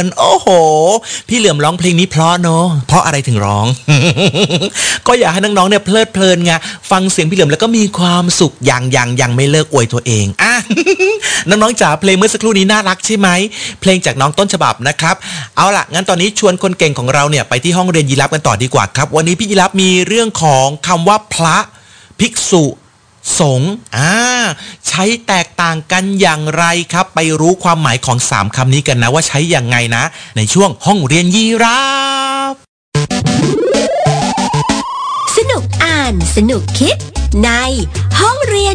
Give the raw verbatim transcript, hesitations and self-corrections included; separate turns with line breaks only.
นโอ้โหพี่เหลือมร้องเพลงนี้เพราะเนอะเพราะอะไรถึงร้อง ก็อยากให้น้องๆเนี่ยเพลิดเพลินไงฟังเสียงพี่เหลือมแล้วก็มีความสุขอย่างอย่างยังไม่เลิกอวยตัวเองอ่ะ น้องๆจ๋าเพลงเมื่อสักครู่นี้น่ารักใช่ไหมเพลงจากน้องต้นฉบับนะครับเอาล่ะงั้นตอนนี้ชวนคนเก่งของเราเนี่ยไปที่ห้องเรียนยีราฟกันต่อดีกว่าครับวันนี้พี่ยีราฟมีเรื่องของคำว่าพระภิกษุสงฆ์อ่าใช้แตกต่างกันอย่างไรครับไปรู้ความหมายของสามคำนี้กันนะว่าใช้อย่างไงนะในช่วงห้องเรียนยีราฟ
สนุกอ่านสนุกคิดในห้องเรียน